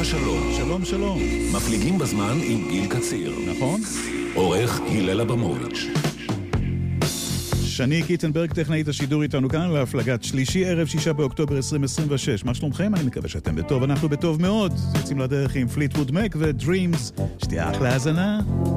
השלום. שלום שלום. מפליגים בזמן עם גיל קציר. נכון? עורך הלל אברמוביץ'. שני קיטנברג, טכנאית השידור איתנו כאן להפלגת שלישי, ערב 6 באוקטובר 2026. מה שלומכם? אני מקווה שאתם בטוב, אנחנו בטוב מאוד. יוצאים לדרך עם פליטווד מק ודרימס. שתהיה אחלה האזנה.